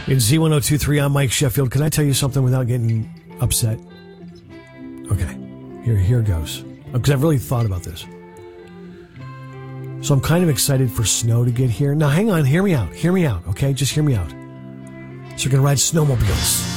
It's Z1023. I'm Mike Sheffield. Can I tell you something without getting upset? Okay, here goes. Because I've really thought about this. So I'm kind of excited for snow to get here. Now, hang on. Hear me out. Okay? Just hear me out. So you're going to ride snowmobiles.